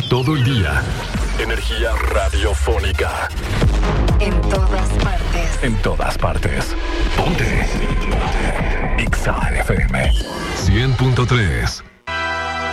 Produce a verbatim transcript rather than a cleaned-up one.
todo el día. Energía radiofónica. En todas partes. En todas partes. Ponte. Ponte. Exa F M. cien punto tres.